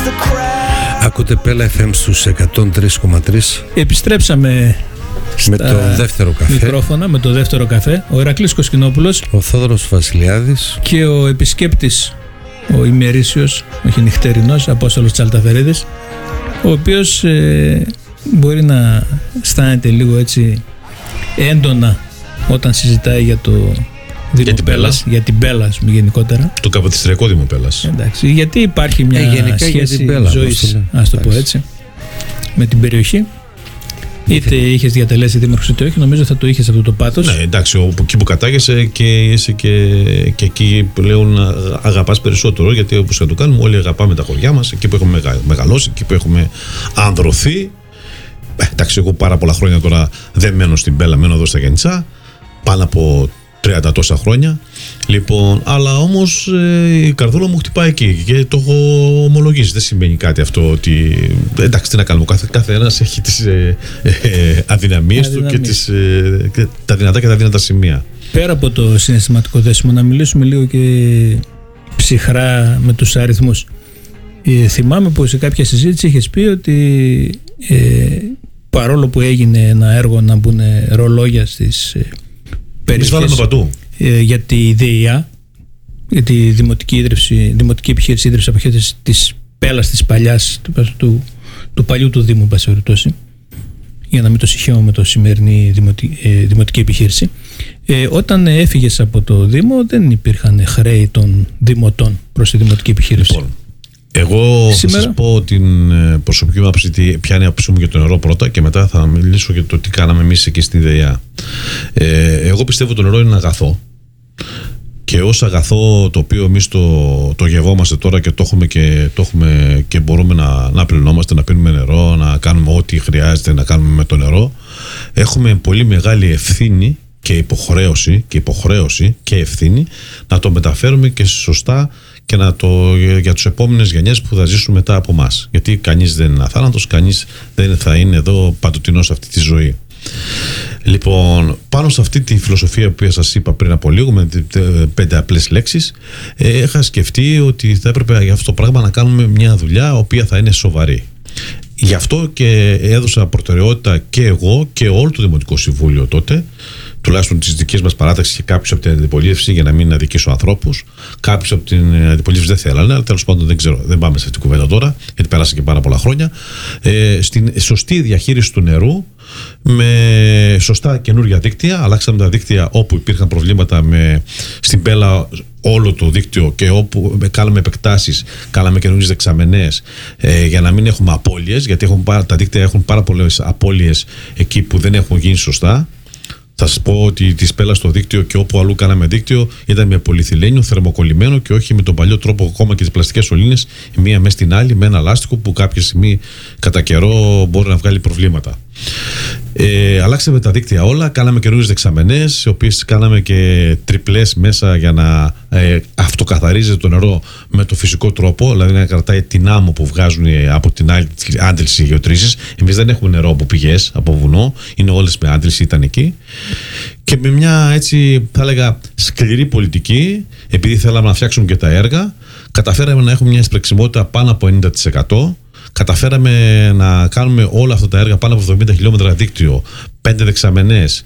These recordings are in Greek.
Ακούτε Πέλα FM στους 103,3. Επιστρέψαμε με το δεύτερο καφέ. Μικρόφωνα, με το δεύτερο καφέ. Ο Ηρακλής Κοσκινόπουλος, ο Θόδωρος Βασιλιάδης και ο επισκέπτης, ο ημερήσιος, όχι νυχτερινός, Απόστολος Τσαλταφερίδης, ο οποίος μπορεί να αισθάνεται λίγο έτσι έντονα όταν συζητάει για το Δήμο Πέλας, για την Πέλα γενικότερα. Το καποδιστριακό Δήμο Πέλας. Εντάξει, γιατί υπάρχει μια σχέση ζωής, ας το πω έτσι, με την περιοχή. Είτε είχες διατελέσει δήμαρχος είτε όχι, νομίζω θα το είχες αυτό το πάθος. Ναι, εντάξει, εκεί που κατάγεσαι και είσαι και εκεί πλέον αγαπάς περισσότερο, γιατί όπως θα το κάνουμε, όλοι αγαπάμε τα χωριά μας, εκεί που έχουμε μεγαλώσει, εκεί που έχουμε ανδρωθεί. Εντάξει, εγώ πάρα πολλά χρόνια τώρα δεν μένω στην Πέλα, μένω εδώ στα Γεννησά, πάνω από 30 τόσα χρόνια. Λοιπόν, αλλά όμως η καρδούλα μου χτυπάει εκεί και το έχω ομολογήσει. Δεν σημαίνει κάτι αυτό ότι. Εντάξει, τι να κάνουμε. Κάθε ένας έχει τις αδυναμίες του και τα δυνατά και τα αδύνατα σημεία. Πέρα από το συναισθηματικό δέσιμο, να μιλήσουμε λίγο και ψυχρά με τους αριθμούς. Θυμάμαι που σε κάποια συζήτηση είχες πει ότι παρόλο που έγινε ένα έργο να μπουν ρολόγια στις περιοχές για τη ΔΕΙΑ, για τη Δημοτική Επιχείρηση Ίδρυυσης Αποχέτευσης της Πέλας της παλιάς, του παλιού του Δήμου, για να μην το συγχαίω με το σημερινή Δημοτική Επιχείρηση. Όταν έφυγες από το Δήμο, δεν υπήρχαν χρέη των δημοτών προς τη Δημοτική Επιχείρηση. Λοιπόν, εγώ θα σας πω την προσωπική μου άποψη, ποια είναι η άποψή μου για το νερό πρώτα, και μετά θα μιλήσω για το τι κάναμε εμείς εκεί στη ΔΕΙΑ. Εγώ πιστεύω το νερό είναι ένα αγαθό, και ως αγαθό το οποίο εμείς το γευόμαστε τώρα και το έχουμε και μπορούμε να πλυνόμαστε, να πίνουμε νερό, να κάνουμε ό,τι χρειάζεται να κάνουμε με το νερό, έχουμε πολύ μεγάλη ευθύνη και υποχρέωση και ευθύνη να το μεταφέρουμε και σωστά και για τους επόμενες γενιές που θα ζήσουν μετά από εμάς. Γιατί κανείς δεν είναι αθάνατος, κανείς δεν θα είναι εδώ παντοτινός σε αυτή τη ζωή. Λοιπόν, πάνω σε αυτή τη φιλοσοφία που σας είπα πριν από λίγο, με 5 απλές λέξεις, είχα σκεφτεί ότι θα έπρεπε για αυτό το πράγμα να κάνουμε μια δουλειά η οποία θα είναι σοβαρή. Γι' αυτό και έδωσα προτεραιότητα και εγώ και όλο το Δημοτικό Συμβούλιο τότε, τουλάχιστον τις δικές μας παράταξεις και κάποιους από την αντιπολίτευση, για να μην αδικήσω ανθρώπους. Κάποιους από την αντιπολίτευση δεν θέλανε, αλλά τέλος πάντων δεν ξέρω, δεν πάμε σε αυτή την κουβέντα τώρα, γιατί πέρασε και πάρα πολλά χρόνια. Στην σωστή διαχείριση του νερού, με σωστά καινούργια δίκτυα. Αλλάξαμε τα δίκτυα όπου υπήρχαν προβλήματα στην Πέλα, όλο το δίκτυο, και όπου κάναμε επεκτάσεις, κάναμε καινούργιες δεξαμενές, για να μην έχουμε απώλειες, γιατί τα δίκτυα έχουν πάρα πολλές απώλειες εκεί που δεν έχουν γίνει σωστά. Θα σας πω ότι της Πέλα στο δίκτυο και όπου αλλού κάναμε δίκτυο ήταν με πολυεθυλένιο, θερμοκολλημένο, και όχι με τον παλιό τρόπο, ακόμα και τις πλαστικές σωλήνες, η μία μέσα στην άλλη, με ένα λάστιχο που κάποια στιγμή κατά καιρό μπορεί να βγάλει προβλήματα. Αλλάξαμε τα δίκτυα όλα, κάναμε καινούριες δεξαμενές, οι οποίες κάναμε και τριπλές μέσα για να αυτοκαθαρίζεται το νερό με το φυσικό τρόπο, δηλαδή να κρατάει την άμμο που βγάζουν από την άλλη άντληση γεωτρήσεις. Εμείς δεν έχουμε νερό από πηγές, από βουνό, είναι όλες με άντληση, ήταν εκεί. Και με μια έτσι, θα έλεγα, σκληρή πολιτική, επειδή θέλαμε να φτιάξουμε και τα έργα, καταφέραμε να έχουμε μια εισπρεξιμότητα πάνω από 90%. Καταφέραμε να κάνουμε όλα αυτά τα έργα, πάνω από 70 χιλιόμετρα δίκτυο, 5 δεξαμενές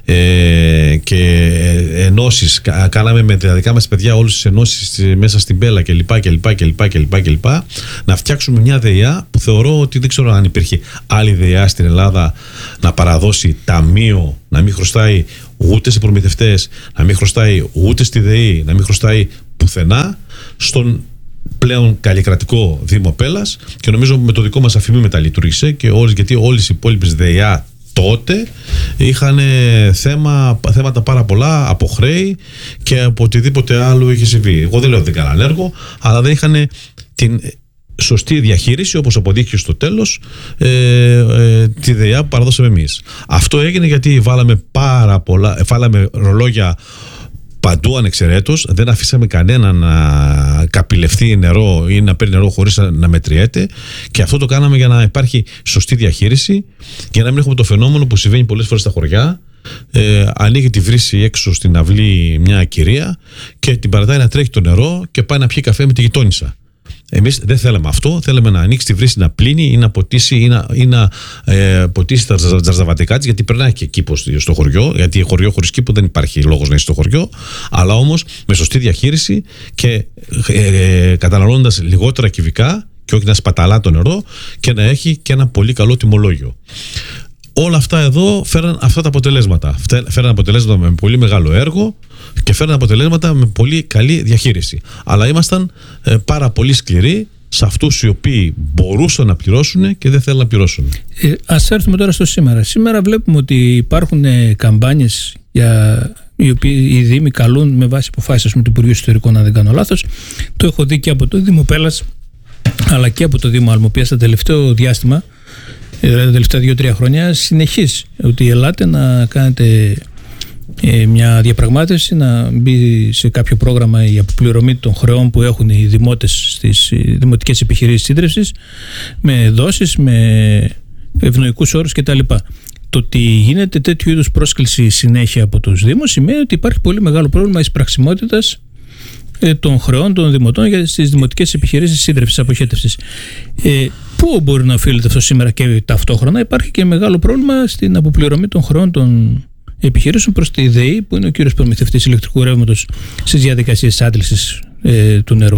και ενώσεις. Κάναμε με τα δικά μας παιδιά όλες τις ενώσεις μέσα στην Πέλα κλπ. Να φτιάξουμε μια ΔΕΙΑ που θεωρώ ότι δεν ξέρω αν υπήρχε άλλη ΔΕΙΑ στην Ελλάδα να παραδώσει ταμείο, να μην χρωστάει ούτε σε προμηθευτές, να μην χρωστάει ούτε στη ΔΕΗ, να μην χρωστάει πουθενά στον πλέον καλλικρατικό Δήμο Πέλας, και νομίζω με το δικό μας αφημί μεταλειτουργήσε, και γιατί όλες οι υπόλοιπες ΔΕΙΑ τότε είχαν θέματα πάρα πολλά από χρέη και από οτιδήποτε άλλο είχε συμβεί. Εγώ δεν λέω ότι δεν κάναν έργο, αλλά δεν είχαν την σωστή διαχείριση, όπως αποδείχθηκε στο τέλος, τη ΔΕΙΑ που παραδώσαμε εμείς. Αυτό έγινε γιατί βάλαμε ρολόγια παντού ανεξαιρέτως, δεν αφήσαμε κανένα να καπηλευτεί νερό ή να παίρνει νερό χωρίς να μετριέται, και αυτό το κάναμε για να υπάρχει σωστή διαχείριση, για να μην έχουμε το φαινόμενο που συμβαίνει πολλές φορές στα χωριά. Ανοίγει τη βρύση έξω στην αυλή μια κυρία και την παρατάει να τρέχει το νερό και πάει να πιει καφέ με τη γειτόνισσα. Εμείς δεν θέλαμε αυτό. Θέλαμε να ανοίξει τη βρύση, να πλύνει ή να ποτίσει, ή να ποτίσει τα ζαρζαβατικά της, γιατί περνάει και κήπο στο χωριό. Γιατί χωριό χωρίς κήπο δεν υπάρχει λόγος να είσαι στο χωριό. Αλλά όμως με σωστή διαχείριση και καταναλώνοντας λιγότερα κυβικά και όχι να σπαταλά το νερό και να έχει και ένα πολύ καλό τιμολόγιο. Όλα αυτά εδώ φέραν αυτά τα αποτελέσματα. Φέραν αποτελέσματα με πολύ μεγάλο έργο και φέραν αποτελέσματα με πολύ καλή διαχείριση. Αλλά ήμασταν πάρα πολύ σκληροί σε αυτούς οι οποίοι μπορούσαν να πληρώσουν και δεν θέλουν να πληρώσουν. Ας έρθουμε τώρα στο σήμερα. Σήμερα βλέπουμε ότι υπάρχουν καμπάνιες οι οποίοι οι Δήμοι καλούν με βάση αποφάσεις του Υπουργείου Εσωτερικών, αν δεν κάνω λάθος. Το έχω δει και από το Δήμο Πέλλας αλλά και από το Δήμο Αλμοπίας το τελευταίο διάστημα, τα τελευταία 2-3 χρόνια, συνεχής ότι ελάτε να κάνετε μια διαπραγμάτευση, να μπει σε κάποιο πρόγραμμα η αποπληρωμή των χρεών που έχουν οι δημότες στις δημοτικές επιχειρήσεις ίδρυυσης, με δόσεις, με ευνοϊκούς όρους κτλ. Το ότι γίνεται τέτοιου είδους πρόσκληση συνέχεια από τους Δήμους σημαίνει ότι υπάρχει πολύ μεγάλο πρόβλημα εισπραξιμότητας των χρεών των δημοτών στις δημοτικές επιχειρήσεις σύντρευσης, αποχέτευσης. Πού μπορεί να οφείλεται αυτό σήμερα? Και ταυτόχρονα υπάρχει και μεγάλο πρόβλημα στην αποπληρωμή των χρεών των επιχειρήσεων προς τη ΔΕΗ, που είναι ο κύριος προμηθευτής ηλεκτρικού ρεύματος στις διαδικασίες άντλησης του νερού.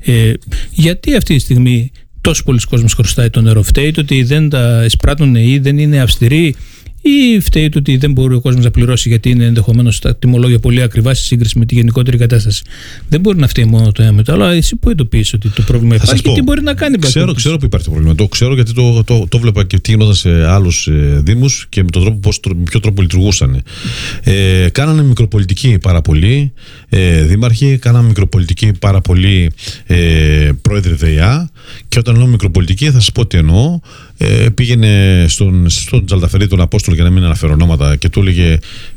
Γιατί αυτή τη στιγμή τόσο πολλοί κόσμος χρωστάει το νερό? Φταίει το ότι δεν τα εισπράττουν ή δεν είναι αυστηροί, ή φταίει το ότι δεν μπορεί ο κόσμος να πληρώσει γιατί είναι ενδεχομένως τα τιμολόγια πολύ ακριβά σε σύγκριση με τη γενικότερη κατάσταση? Δεν μπορεί να φταίει μόνο το ένα με το άλλο. Αλλά εσύ πού ειδοποιείς ότι το πρόβλημα υπάρχει και τι μπορεί να κάνει? Ξέρω που υπάρχει το πρόβλημα. Το ξέρω γιατί το βλέπα και τι γινόταν σε άλλους Δήμους και με τον τρόπο, με ποιο τρόπο λειτουργούσαν. Κάνανε μικροπολιτική πάρα πολύ δήμαρχοι, κάνανε μικροπολιτική πάρα πολύ πρόεδροι ΔΕΙΑ. Και όταν λέω μικροπολιτική, θα σας πω τι εννοώ. Πήγαινε στον Τζαλταφερή, τον Απόστολο, για να μην αναφέρω ονόματα, και του έλεγε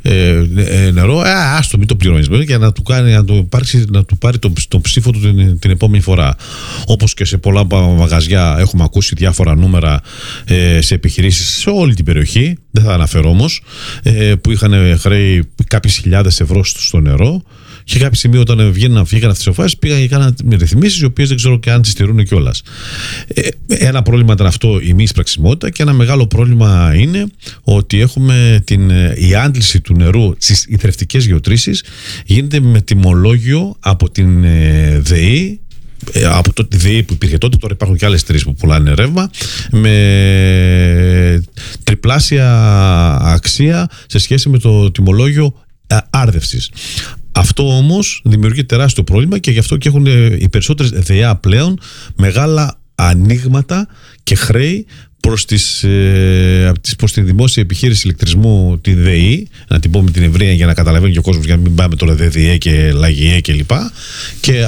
νερό, άστο, μην το πληρώνεις, για να του πάρει τον ψήφο του την επόμενη φορά. Όπως και σε πολλά μαγαζιά έχουμε ακούσει διάφορα νούμερα σε επιχειρήσεις σε όλη την περιοχή, δεν θα αναφέρω όμως, που είχαν χρέη κάποιες χιλιάδες ευρώ στο νερό. Και κάποια στιγμή, όταν βγήκαν αυτές τις αποφάσεις, πήγαν και κάναν ρυθμίσεις, οι οποίες δεν ξέρω και αν τις στηρούν κιόλας. Ένα πρόβλημα ήταν αυτό, η μη εισπραξιμότητα, και ένα μεγάλο πρόβλημα είναι ότι έχουμε η άντληση του νερού στις ιδρευτικές γεωτρήσεις γίνεται με τιμολόγιο από την ΔΕΗ. Από τη ΔΕΗ που υπήρχε τότε, τώρα υπάρχουν και άλλες τρεις που πουλάνε ρεύμα, με τριπλάσια αξία σε σχέση με το τιμολόγιο άρδευσης. Αυτό όμως δημιουργεί τεράστιο πρόβλημα και γι' αυτό και έχουν οι περισσότερες ΔΕΙΑ πλέον μεγάλα ανοίγματα και χρέη προς τη δημόσια επιχείρηση ηλεκτρισμού, τη ΔΕΗ, να την πω με την ευρεία για να καταλαβαίνει και ο κόσμος, για να μην πάμε τώρα ΔΕΔΙΕ και ΛΑΓΙΕ κλπ. Και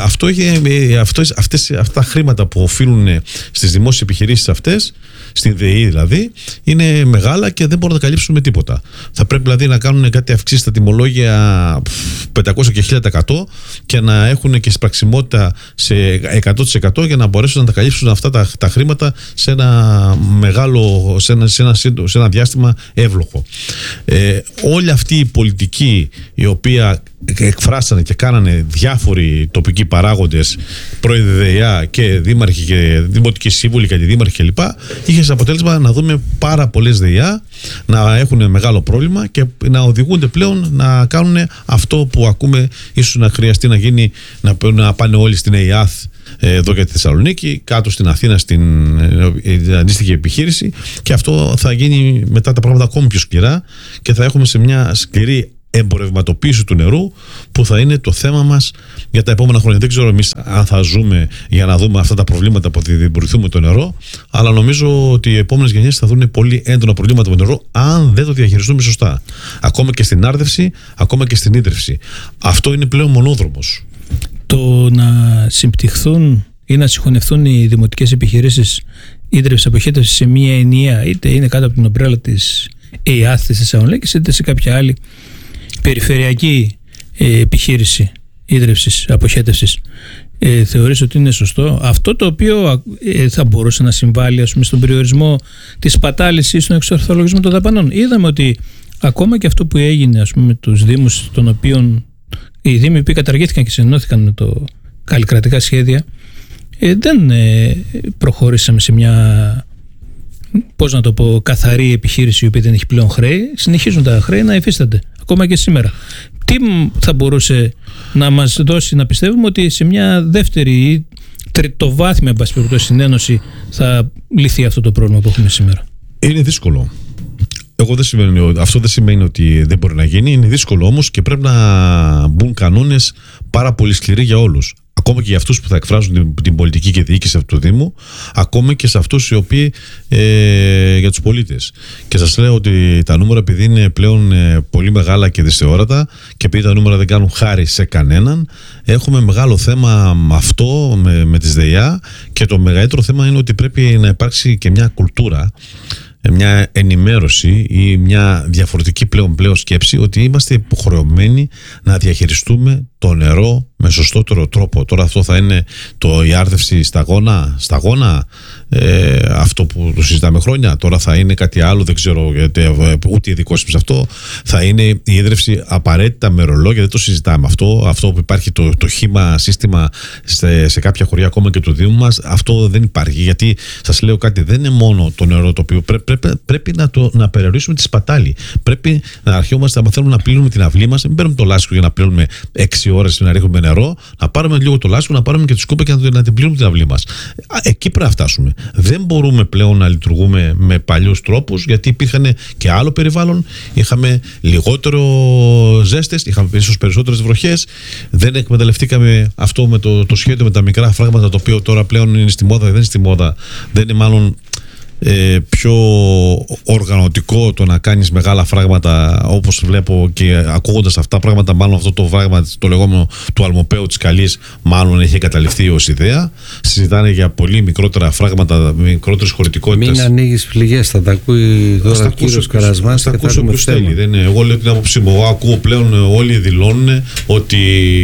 αυτά τα χρήματα που οφείλουν στις δημόσιες επιχειρήσεις αυτές, στην ΔΕΗ δηλαδή, είναι μεγάλα και δεν μπορούν να τα καλύψουν με τίποτα. Θα πρέπει δηλαδή να κάνουν κάτι αυξήσεις στα τιμολόγια 500 και 1000% και να έχουν και σπραξιμότητα σε 100% για να μπορέσουν να τα καλύψουν αυτά τα χρήματα σε ένα μεγάλο, σε ένα διάστημα εύλογο. Όλη αυτή η πολιτική η οποία εκφράσανε και κάνανε διάφοροι τοπικοί παράγοντες, πρόεδροι ΔΕΙΑ και δήμαρχοι και δημοτικοί σύμβουλοι και αντιδήμαρχοι κλπ., είχε σαν αποτέλεσμα να δούμε πάρα πολλές ΔΕΙΑ να έχουν μεγάλο πρόβλημα και να οδηγούνται πλέον να κάνουν αυτό που ακούμε, ίσως να χρειαστεί να γίνει, να πάνε όλοι στην ΕΙΑΘ εδώ για τη Θεσσαλονίκη, κάτω στην Αθήνα στην αντίστοιχη επιχείρηση, και αυτό θα γίνει μετά τα πράγματα ακόμη πιο σκληρά και θα έχουμε σε μια σκληρή εμπορευματοποίηση του νερού που θα είναι το θέμα μας για τα επόμενα χρόνια. Δεν ξέρω εμείς αν θα ζούμε για να δούμε αυτά τα προβλήματα που δημιουργηθούμε το νερό, αλλά νομίζω ότι οι επόμενες γενιές θα δουν πολύ έντονα προβλήματα με το νερό αν δεν το διαχειριστούμε σωστά. Ακόμα και στην άρδευση, ακόμα και στην ίδρυυση. Αυτό είναι πλέον μονόδρομος. Το να συμπτυχθούν ή να συγχωνευτούν οι δημοτικές επιχειρήσεις ίδρυυσης αποχέτευσης σε μία ενιαία, είτε είναι κάτω από την ομπρέλα της ΕΙΑΘ της Θεσσαλονίκης, είτε σε κάποια άλλη περιφερειακή επιχείρηση ίδρυυσης αποχέτευσης, θεωρείς ότι είναι σωστό? Αυτό το οποίο θα μπορούσε να συμβάλλει, ας πούμε, στον περιορισμό της σπατάλησης, στον εξορθολογισμό των δαπανών? Είδαμε ότι ακόμα και αυτό που έγινε, ας πούμε, με τους Δήμους, των οποίων οι Δήμοι που καταργήθηκαν και συνενώθηκαν με το καλλικρατικά σχέδια, δεν προχωρήσαμε σε μια, πώς να το πω, καθαρή επιχείρηση η οποία δεν έχει πλέον χρέη. Συνεχίζουν τα χρέη να υφίστανται ακόμα και σήμερα. Τι θα μπορούσε να μας δώσει να πιστεύουμε ότι σε μια δεύτερη ή τριτοβάθμια συνένωση θα λυθεί αυτό το πρόβλημα που έχουμε σήμερα? Είναι δύσκολο. Αυτό δεν σημαίνει ότι δεν μπορεί να γίνει. Είναι δύσκολο όμως και πρέπει να μπουν κανόνες πάρα πολύ σκληροί για όλους. Ακόμα και για αυτούς που θα εκφράζουν την πολιτική και διοίκηση αυτού του Δήμου, ακόμα και σε αυτούς οι οποίοι για τους πολίτες. Και σας λέω ότι τα νούμερα, επειδή είναι πλέον πολύ μεγάλα και δυσθεώρατα και επειδή τα νούμερα δεν κάνουν χάρη σε κανέναν, έχουμε μεγάλο θέμα αυτό με τις ΔΕΙΑ, και το μεγαλύτερο θέμα είναι ότι πρέπει να υπάρξει και μια κουλτούρα, μια ενημέρωση ή μια διαφορετική πλέον σκέψη ότι είμαστε υποχρεωμένοι να διαχειριστούμε το νερό με σωστότερο τρόπο. Τώρα αυτό θα είναι η άρδευση σταγόνα, αυτό που το συζητάμε χρόνια. Τώρα θα είναι κάτι άλλο, δεν ξέρω, ούτε ειδικό σε αυτό. Θα είναι η ίδρυυση απαραίτητα με ρολόγια, δεν το συζητάμε αυτό. Αυτό που υπάρχει το χήμα σύστημα σε κάποια χωριά ακόμα και του Δήμου μας, αυτό δεν υπάρχει. Γιατί σας λέω κάτι, δεν είναι μόνο το νερό το οποίο πρέπει να περιορίσουμε τη σπατάλη. Πρέπει να αρχίσουμε να θέλουμε να πλύνουμε την αυλή μας, μην παίρνουμε το λάστιχο για να πλύνουμε 6 ώρες να ρίχνουμε νερό, να πάρουμε λίγο το λάστιχο, να πάρουμε και τη σκούπα και να την πλύνουμε την αυλή μας. Εκεί πρέπει να φτάσουμε. Δεν μπορούμε πλέον να λειτουργούμε με παλιούς τρόπους, γιατί υπήρχαν και άλλο περιβάλλον, είχαμε λιγότερο ζέστες, είχαμε ίσως περισσότερες βροχές, δεν εκμεταλλευτήκαμε αυτό με το σχέδιο με τα μικρά φράγματα, το οποίο τώρα πλέον είναι στη μόδα, δεν είναι στη μόδα, δεν είναι μάλλον πιο οργανωτικό το να κάνεις μεγάλα φράγματα, όπως βλέπω και ακούγοντας αυτά πράγματα, μάλλον αυτό το φράγμα το λεγόμενο του Αλμοπαίου της Καλής μάλλον έχει εγκαταλειφθεί ως ιδέα. Συζητάνε για πολύ μικρότερα φράγματα, μικρότερες χωρητικότητες. Μην ανοίγεις πληγές, θα τα ακούει τώρα ο κύριος Καρασμάς. Θα ακούσω ποιος θέλει. Εγώ λέω την άποψή μου. Εγώ ακούω πλέον όλοι δηλώνουν ότι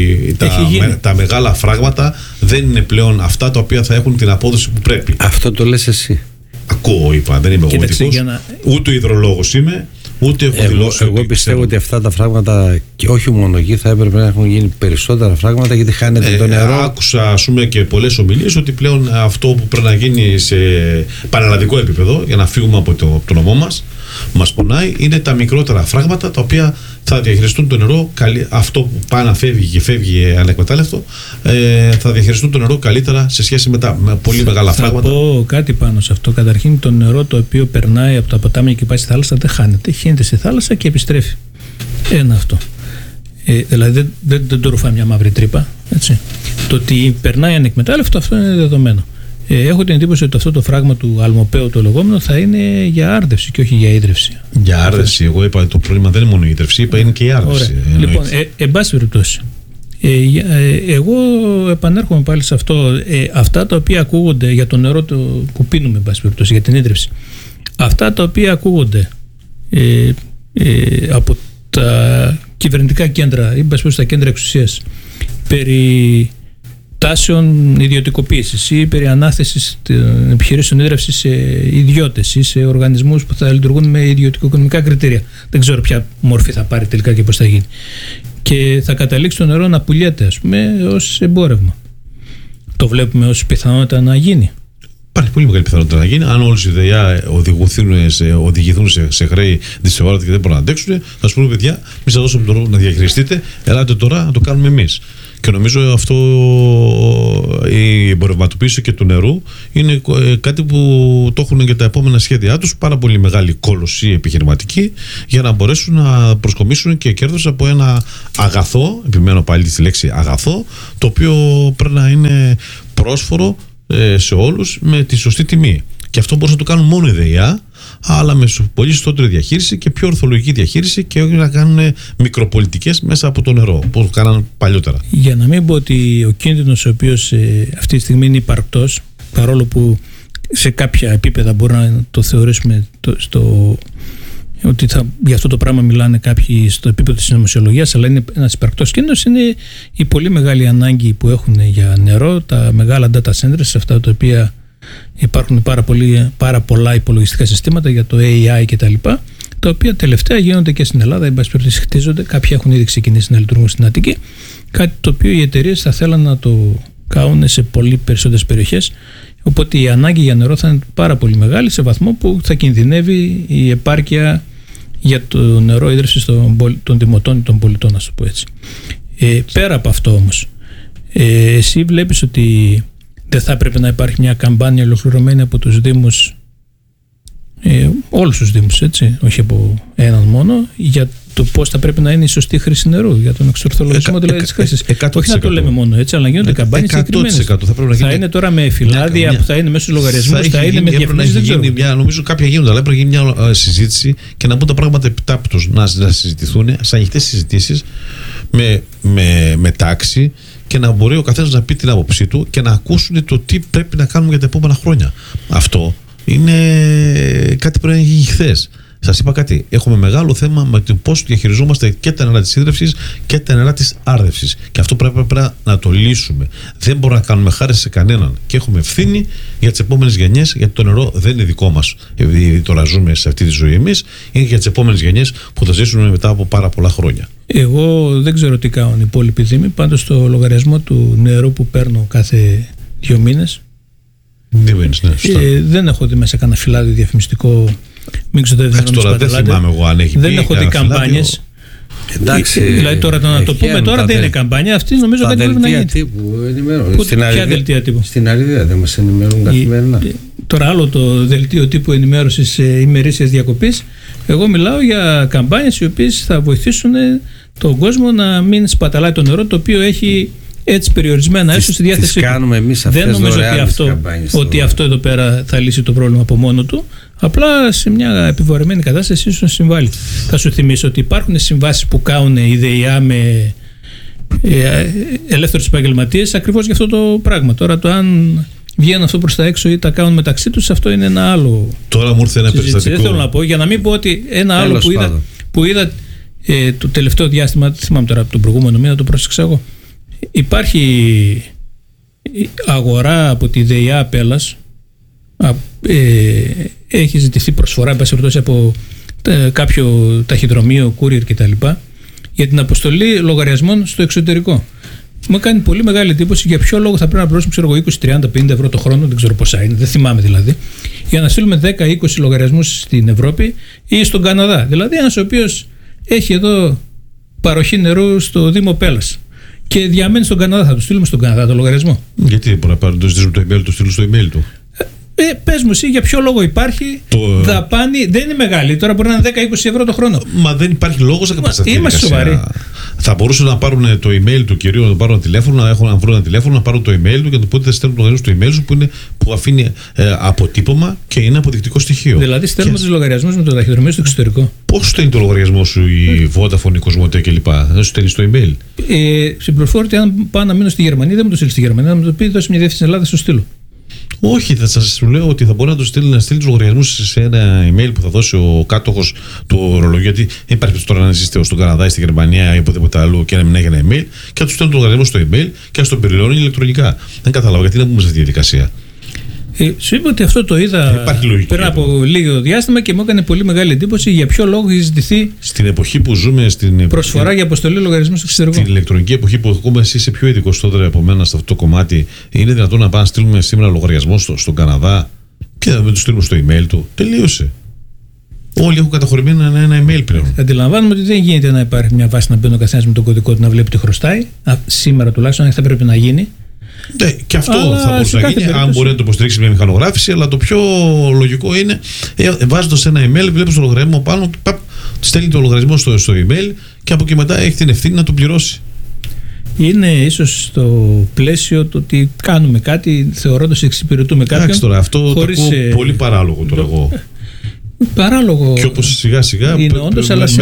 τα μεγάλα φράγματα δεν είναι πλέον αυτά τα οποία θα έχουν την απόδοση που πρέπει. Αυτό το λες εσύ. Ακούω, είπα, δεν είμαι εγώ ειδικός, ούτε υδρολόγος είμαι, ούτε έχω δηλώσει. Εγώ πιστεύω ότι αυτά τα φράγματα, και όχι μόνο εκεί, θα έπρεπε να έχουν γίνει περισσότερα φράγματα, γιατί χάνεται το νερό. Άκουσα, ας πούμε, και πολλές ομιλίες ότι πλέον αυτό που πρέπει να γίνει σε πανελλαδικό επίπεδο, για να φύγουμε από το νομό μας πονάει, είναι τα μικρότερα φράγματα τα οποία θα διαχειριστούν το νερό, αυτό που πάει να φεύγει και φεύγει ανεκμετάλλευτο, θα διαχειριστούν το νερό καλύτερα σε σχέση με τα πολύ μεγάλα φράγματα. Θα πω κάτι πάνω σε αυτό. Καταρχήν, το νερό το οποίο περνάει από τα ποτάμια και πάει στη θάλασσα δεν χάνεται. Χύνεται στη θάλασσα και επιστρέφει. Ένα αυτό. Δηλαδή δεν το ρουφάει μια μαύρη τρύπα. Έτσι. Το ότι περνάει ανεκμετάλλευτο, αυτό είναι δεδομένο. Έχω την εντύπωση ότι αυτό το φράγμα του Αλμοπαίου το λεγόμενο θα είναι για άρδευση και όχι για ίδρυυση. Για άρδευση. Εγώ είπα το πρόβλημα δεν είναι μόνο η ίδρυυση, είπα είναι και η άρδευση. Λοιπόν, εν πάση περιπτώσει, εγώ επανέρχομαι πάλι σε αυτό. Αυτά τα οποία ακούγονται για το νερό που πίνουμε, εν πάση περιπτώσει, για την ίδρυυση, αυτά τα οποία ακούγονται από τα κυβερνητικά κέντρα ή εν πάση περιπτώσει τα κέντρα εξουσίας περί τάσεων ιδιωτικοποίησης ή περί ανάθεσης των επιχειρήσεων ίδρυυσης σε ιδιώτες ή σε οργανισμούς που θα λειτουργούν με ιδιωτικοοικονομικά κριτήρια. Δεν ξέρω ποια μορφή θα πάρει τελικά και πώς θα γίνει. Και θα καταλήξει το νερό να πουλιέται, ας πούμε, ως εμπόρευμα. Το βλέπουμε ως πιθανότητα να γίνει. Υπάρχει πολύ μεγάλη πιθανότητα να γίνει. Αν όλες οι ΔΕΙΑ οδηγηθούν σε χρέη δυσθεώρητα και δεν μπορούν να αντέξουν, θα σου πούνε, παιδιά, εμείς θα δώσουμε τον νερό να διαχειριστείτε, ελάτε τώρα να το κάνουμε εμείς. Και νομίζω αυτό, η εμπορευματοποίηση και του νερού είναι κάτι που το έχουν για τα επόμενα σχέδιά τους, πάρα πολύ μεγάλη κόλωση επιχειρηματική, για να μπορέσουν να προσκομίσουν και κέρδος από ένα αγαθό, επιμένω πάλι στη λέξη αγαθό, το οποίο πρέπει να είναι πρόσφορο σε όλους με τη σωστή τιμή. Και αυτό μπορούν να το κάνουν μόνο οι ΔΕΙΑ, αλλά με πολύ σωστότερη διαχείριση και πιο ορθολογική διαχείριση, και όχι να κάνουν μικροπολιτικές μέσα από το νερό, όπως το κάναν παλιότερα. Για να μην πω ότι ο κίνδυνος, ο οποίος αυτή τη στιγμή είναι υπαρκτός, παρόλο που σε κάποια επίπεδα μπορούμε να το θεωρήσουμε ότι για αυτό το πράγμα μιλάνε κάποιοι στο επίπεδο της συνωμοσιολογίας, αλλά είναι ένας υπαρκτός κίνδυνος, είναι η πολύ μεγάλη ανάγκη που έχουν για νερό τα μεγάλα data centers, σε αυτά τα οποία υπάρχουν πάρα πολλά υπολογιστικά συστήματα για το AI κτλ. Τα οποία τελευταία γίνονται και στην Ελλάδα, εν πάση περιπτώσει χτίζονται. Κάποια έχουν ήδη ξεκινήσει να λειτουργούν στην Αττική. Κάτι το οποίο οι εταιρείες θα θέλαν να το καούν σε πολύ περισσότερες περιοχές. Οπότε η ανάγκη για νερό θα είναι πάρα πολύ μεγάλη, σε βαθμό που θα κινδυνεύει η επάρκεια για το νερό ίδρυυσης των δημοτών ή των πολιτών, να το πω έτσι. Πέρα από αυτό όμως, εσύ βλέπεις ότι δεν θα πρέπει να υπάρχει μια καμπάνια ολοκληρωμένη από τους Δήμους, όλους τους Δήμους, έτσι, όχι από έναν μόνο, για το πώς θα πρέπει να είναι η σωστή χρήση νερού, για τον εξορθολογισμό δηλαδή της χρήσης. Όχι να το λέμε μόνο έτσι, αλλά να γίνονται καμπάνιες συγκεκριμένες. Θα είναι τώρα με φυλάδια που θα είναι μέσα στους λογαριασμούς, θα είναι με διαφημίσεις. Νομίζω κάποια γίνονται, αλλά πρέπει να γίνει μια συζήτηση και να μπουν τα πράγματα επιτάπητος να συζητηθούν σε ανοιχτές συζητήσεις με τάξη και να μπορεί ο καθένας να πει την άποψή του και να ακούσουν το τι πρέπει να κάνουμε για τα επόμενα χρόνια. Αυτό είναι κάτι που πρέπει να γίνει χθες. Σας είπα κάτι. Έχουμε μεγάλο θέμα με το πώς διαχειριζόμαστε και τα νερά της ίδρυυσης και τα νερά της άρδευσης. Και αυτό πρέπει να το λύσουμε. Δεν μπορούμε να κάνουμε χάρη σε κανέναν. Και έχουμε ευθύνη για τις επόμενες γενιές, γιατί το νερό δεν είναι δικό μας. Επειδή τώρα ζούμε σε αυτή τη ζωή εμείς, είναι για τις επόμενες γενιές που θα ζήσουν μετά από πάρα πολλά χρόνια. Εγώ δεν ξέρω τι κάνουν οι υπόλοιποι δήμοι. Πάντως το λογαριασμό του νερού που παίρνω κάθε 2 μήνες. Δεν έχω δει μέσα κανένα φυλάδιο διαφημιστικό. Μην ξοδεύετε τώρα δεν θυμάμαι εγώ αν έχει πει. Δεν έχω δει καμπάνιες. Εντάξει. Δηλαδή τώρα να το πούμε τώρα δεν είναι καμπάνια. Αυτή νομίζω κάτι πρέπει να γίνει. Ποια δελτία τύπου? Στην Αριδαία δεν μας ενημερώνουν καθημερινά. Τώρα άλλο το δελτίο τύπου ενημέρωσης ημερήσιας διακοπής. Εγώ μιλάω για καμπάνιες οι οποίες θα βοηθήσουν τον κόσμο να μην σπαταλάει το νερό, το οποίο έχει έτσι περιορισμένα έσω στη διάθεση. Τις κάνουμε εμείς αυτές. Δεν νομίζω ότι αυτό εδώ πέρα θα λύσει το πρόβλημα από μόνο του. Απλά σε μια επιβαρημένη κατάσταση ίσως να συμβάλλει. Θα σου θυμίσω ότι υπάρχουν συμβάσεις που κάνουν η ΔΕΙΑ με ελεύθερους επαγγελματίες ακριβώς για αυτό το πράγμα. Τώρα το αν βγαίνουν αυτό προς τα έξω ή τα κάνουν μεταξύ τους, αυτό είναι ένα άλλο. Τώρα μου ήρθε ένα περιστατικό. Δεν θέλω να πω, για να μην πω ότι ένα άλλο που είδα το τελευταίο διάστημα, δεν θυμάμαι τώρα από τον προηγούμενο μήνα, το πρόσεξα εγώ. Υπάρχει αγορά από τη ΔΕΙΑ Πέλας, έχει ζητηθεί προσφορά από κάποιο ταχυδρομείο, courier κτλ. Για την αποστολή λογαριασμών στο εξωτερικό. Μου κάνει πολύ μεγάλη εντύπωση για ποιο λόγο θα πρέπει να πληρώσουμε 20, 30, 50 ευρώ το χρόνο, δεν ξέρω πόσα είναι, δεν θυμάμαι δηλαδή, για να στείλουμε 10-20 λογαριασμούς στην Ευρώπη ή στον Καναδά. Δηλαδή ένας ο οποίος έχει εδώ παροχή νερού στο Δήμο Πέλας και διαμένει στον Καναδά, θα του στείλουμε στον Καναδά το λογαριασμό? Γιατί μπορεί να πάρει το ζητήσουμε το email του, στείλουν στο email του. Πες μου εσύ για ποιο λόγο υπάρχει δαπάνη, δεν είναι μεγάλη, τώρα μπορεί να είναι 10-20 ευρώ το χρόνο. Μα δεν υπάρχει λόγος να κατασταθεί. Είμαστε σοβαροί. Θα μπορούσαν να πάρουν το email του κυρίου, να το πάρουν τηλέφωνο, να βρουν ένα τηλέφωνο, να πάρουν το email του και να του πούνε ότι στέλνουν το λογαριασμό στο email σου που αφήνει αποτύπωμα και είναι αποδεικτικό στοιχείο. Δηλαδή στέλνουμε τους λογαριασμούς με το ταχυδρομείο στο εξωτερικό. Πώς στέλνει το λογαριασμό σου η Vodafone, η Κοσμοτέ κλπ? Δεν σου στέλνει στο email. Στην πληροφόρηση, αν πάω να μείνω στη Γερμανία, δεν μου το στείλει στη Γερμανία, να μου το πει δώσει μια διεύθυνση στην Ελλάδα, στο στείλω. Όχι, θα σας λέω ότι θα μπορεί να στείλει τους λογαριασμούς σε ένα email που θα δώσει ο κάτοχος του ορολογίου. Γιατί δεν υπάρχει τώρα να ζήσετε στον Καναδά ή στη Γερμανία ή οπουδήποτε αλλού και να μην έχει ένα email, και να του στέλνει το λογαριασμό στο email και να τον περιλώνει ηλεκτρονικά. Δεν κατάλαβα γιατί να πούμε σε αυτή τη διαδικασία. Σου είπα ότι αυτό το είδα πριν από λίγο διάστημα και μου έκανε πολύ μεγάλη εντύπωση για ποιο λόγο έχει ζητηθεί. Στην εποχή που ζούμε, προσφορά για αποστολή λογαριασμού στο εξωτερικό. Στην ηλεκτρονική εποχή που ακόμα εσύ είσαι πιο ειδικός τώρα από μένα σε αυτό το κομμάτι, είναι δυνατόν να πάμε να στείλουμε σήμερα λογαριασμό στον Καναδά και να μην του στείλουμε στο email του? Τελείωσε. Όλοι έχουν καταχωρημένο ένα email πλέον. Αντιλαμβάνομαι ότι δεν γίνεται να υπάρχει μια βάση να μπαίνει ο καθένας με τον κωδικό του να βλέπει τι χρωστάει. Σήμερα τουλάχιστον θα πρέπει να γίνει. Ναι, και αυτό θα μπορούσε να γίνει αν μπορεί να το υποστηρίξει μια μηχανογράφηση, αλλά το πιο λογικό είναι βάζοντας ένα email, βλέπεις το λογαριασμό πάνω, στέλνει το λογαριασμό στο email και από εκεί μετά έχει την ευθύνη να το πληρώσει. Είναι ίσως στο πλαίσιο το ότι κάνουμε κάτι θεωρώντας εξυπηρετούμε κάποιον. Εντάξει τώρα, αυτό το ακούω πολύ παράλογο τώρα εγώ. Παράλογο. Και όπως σιγά σιγά είναι όντως, αλλά